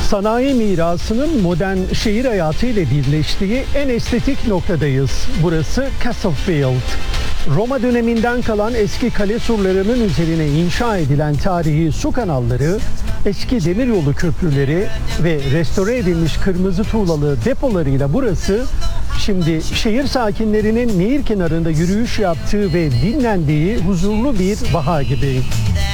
Sanayi mirasının modern şehir hayatı ile birleştiği en estetik noktadayız. Burası Castlefield. Roma döneminden kalan eski kale surlarının üzerine inşa edilen tarihi su kanalları, eski demiryolu köprüleri ve restore edilmiş kırmızı tuğlalı depolarıyla burası şimdi şehir sakinlerinin nehir kenarında yürüyüş yaptığı ve dinlendiği huzurlu bir vaha gibi.